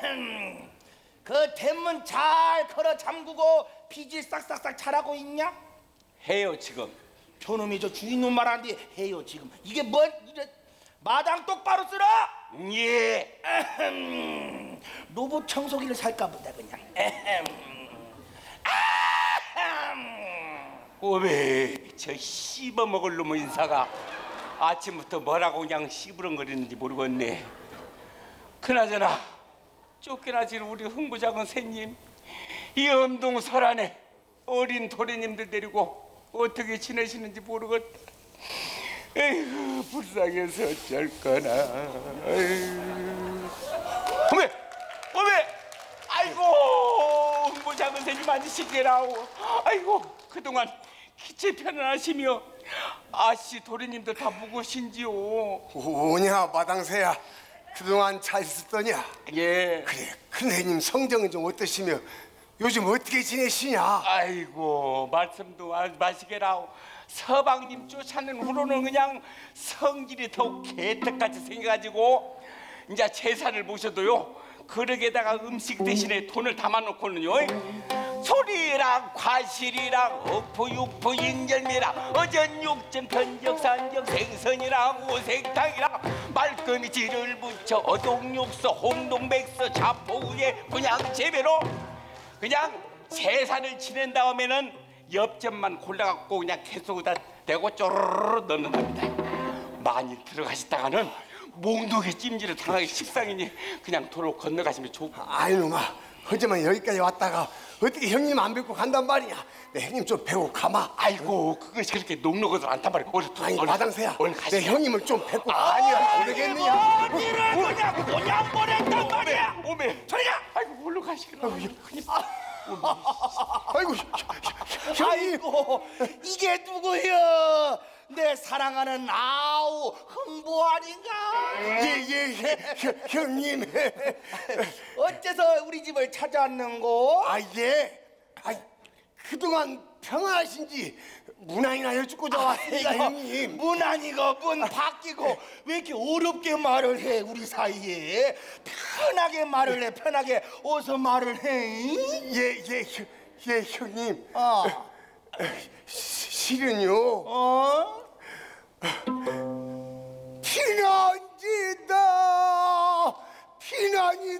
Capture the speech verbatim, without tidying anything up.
그 대문 잘 걸어 잠그고 비질 싹싹싹 잘하고 있냐? 해요 지금. 저놈이 저 주인놈 말하는데 해요 지금. 이게 뭔 이래 마당 똑바로 쓰라. 예. 에헴, 로봇 청소기를 살까 보다 그냥. 에헴. 아흠. 오메 저 씹어먹을 놈의 인사가 아침부터 뭐라고 그냥 씨부렁거리는지 모르겠네. 그나저나 쫓겨나질 우리 흥부작은 새님 이 엄동 설안에 어린 도련님들 데리고 어떻게 지내시는지 모르겠다. 에휴 불쌍해서 어쩔 거나. 어메 어메 아이고 흥부작은 새님 앉으시게라오. 아이고 그동안 기체 편안하시며 아씨 도련님들 다 묵으신지요? 오냐 마당새야, 그동안 잘 있었더냐? 예. 그래, 큰애님 성정은 좀 어떠시며 요즘 어떻게 지내시냐? 아이고 말씀도 마- 마시게라오. 서방님 쫓아낸 후로는 그냥 성질이 더욱 개떡같이 생겨가지고 이제 제사를 모셔도요 그릇에다가 음식 대신에 돈을 담아놓고는요 소리랑 과실이랑 어포 육포 인절미랑 어전 육전 편적 산적 생선이랑 오색탕이랑 말끔이지를 붙여 어동육수 홍동백서 자포우에 그냥 재배로 그냥 제사를 지낸 다음에는 엽전만 골라갖고 그냥 계속에다 대고 쪼르르 넣는답니다. 많이 들어가시다가는 몽둥이 찜질을 당하기 식상이니 그냥 도로 건너가시면 좋고. 아이 놈아, 하지만 여기까지 왔다가 어떻게 형님 안 뵙고 간단 말이야? 내 형님 좀 뵈고 가마. 아이고 그것이 그렇게 녹록하지 않단 말이야. 얼른 아니 얼른, 마당새야, 얼른 내 가시오. 형님을 좀 뵙고 가니라 모르겠느냐? 어디를 그냥 그냥 보냈단 말이야. 오메 저리가. 아이고 얼른 가시기라. 아이고 형님, 아이고 이게 누구여? 내 사랑하는 아우 흥부 아닌가? 예예 예, 형님. 어째서 우리 집을 찾아왔는고? 아 예, 아 그동안 평안하신지 문안이나 여쭙고자 왔습니다. 아이고, 형님. 문 아니고 문 바뀌고 왜 이렇게 어렵게 말을 해 우리 사이에? 편하게 말을 해 편하게 어서 말을 해. 예예 예, 형님. 어. 시- 실은요. 어? 피난이다 피난이다